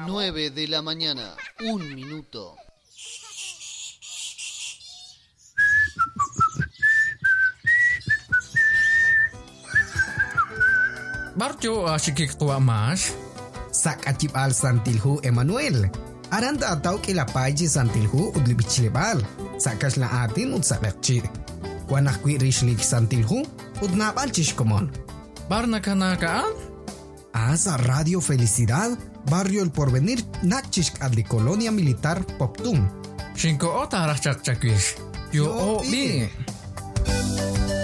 9 de la mañana, 1 minuto. Barjo asyik kuwa mas. Sak acip al santilhu Emmanuel. Aranda atau ke lapaji santilhu udli bichlebal. Sakas la atin ud sakakci. Wanah kwi rishlik santilhu ud napal chishkomon. Barna kanakaan? Asa Radio Felicidad, Barrio El Porvenir, Nachishk adli Colonia Militar Poptum. Shinko o tarach chakchakwish. Yo o bi.